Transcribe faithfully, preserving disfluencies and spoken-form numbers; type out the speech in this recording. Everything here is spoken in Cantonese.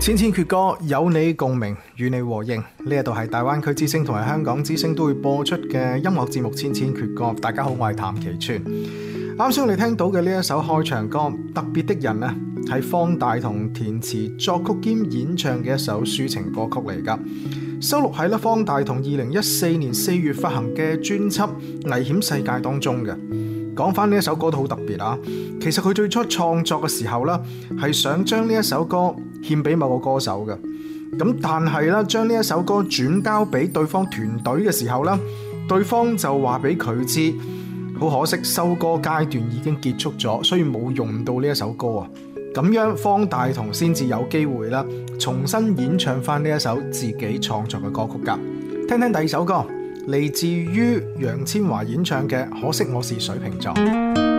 千千闕歌，有你共鳴，與你和應。呢一度係大灣區之聲同埋香港之聲都會播出嘅音樂節目《千千闕歌》。大家好，我係譚其川。啱先我哋聽到嘅呢一首開場歌《特別的人》呢，係方大同填詞作曲兼演唱嘅一首抒情歌曲嚟噶，收錄喺咧方大同二零一四年四月發行嘅專輯《危險世界》當中嘅。講翻呢一首歌都好特別啊！其實佢最初創作嘅時候呢，係想將呢一首歌獻俾某個歌手嘅。咁但係咧，將呢一首歌轉交俾對方團隊嘅時候呢，對方就話俾佢知，好可惜收歌階段已經結束咗，所以冇用到呢一首歌啊。咁樣方大同先至有機會啦，重新演唱翻呢一首自己創作嘅歌曲噶。聽聽第二首歌，嚟自於楊千嬅演唱嘅《可惜我是水瓶座》。